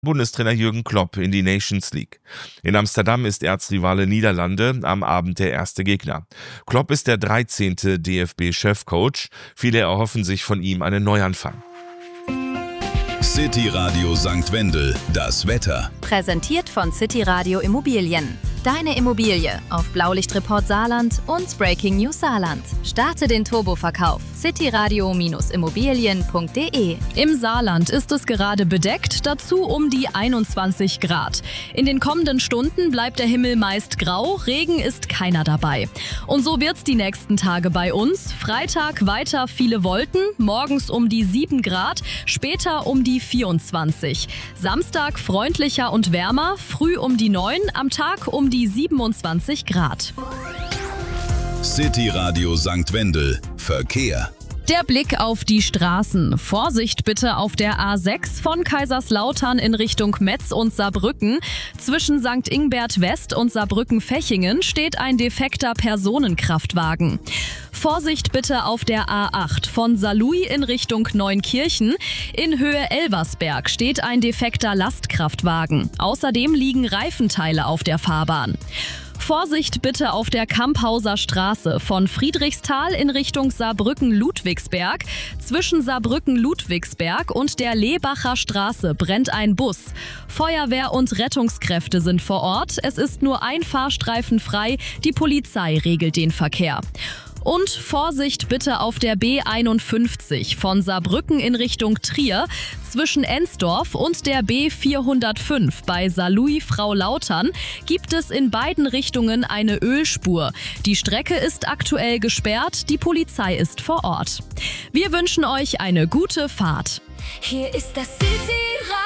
Bundestrainer Jürgen Klopp in die Nations League. In Amsterdam ist Erzrivale Niederlande am Abend der erste Gegner. Klopp ist der 13. DFB-Chefcoach. Viele erhoffen sich von ihm einen Neuanfang. City Radio St. Wendel, das Wetter. Präsentiert von City Radio Immobilien. Deine Immobilie auf Blaulichtreport Saarland und Breaking News Saarland. Starte den Turboverkauf. cityradio-immobilien.de. Im Saarland ist es gerade bedeckt, dazu um die 21 Grad. In den kommenden Stunden bleibt der Himmel meist grau, Regen ist keiner dabei. Und so wird's die nächsten Tage bei uns. Freitag weiter viele Wolken, morgens um die 7 Grad, später um die 24. Samstag freundlicher und wärmer, früh um die 9, am Tag um die 27 Grad. City Radio St. Wendel, Verkehr. Der Blick auf die Straßen. Vorsicht bitte auf der A6 von Kaiserslautern in Richtung Metz und Saarbrücken. Zwischen St. Ingbert West und Saarbrücken-Fechingen steht ein defekter Personenkraftwagen. Vorsicht bitte auf der A8 von Saarlouis in Richtung Neunkirchen. In Höhe Elversberg steht ein defekter Lastkraftwagen. Außerdem liegen Reifenteile auf der Fahrbahn. Vorsicht bitte auf der Kamphauser Straße von Friedrichsthal in Richtung Saarbrücken-Ludwigsberg. Zwischen Saarbrücken-Ludwigsberg und der Lebacher Straße brennt ein Bus. Feuerwehr und Rettungskräfte sind vor Ort. Es ist nur ein Fahrstreifen frei. Die Polizei regelt den Verkehr. Und Vorsicht bitte auf der B51 von Saarbrücken in Richtung Trier. Zwischen Ensdorf und der B405 bei Saarlouis-Frau-Lautern gibt es in beiden Richtungen eine Ölspur. Die Strecke ist aktuell gesperrt, die Polizei ist vor Ort. Wir wünschen euch eine gute Fahrt. Hier ist das City Radio.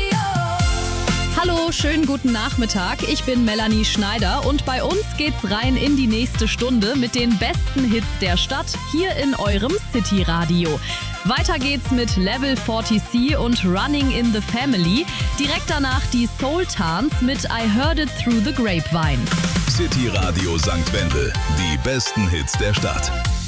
Hallo, schönen guten Nachmittag. Ich bin Melanie Schneider und bei uns geht's rein in die nächste Stunde mit den besten Hits der Stadt hier in eurem City Radio. Weiter geht's mit Level 40C und Running in the Family. Direkt danach die Sultans mit I Heard It Through the Grapevine. City Radio St. Wendel, die besten Hits der Stadt.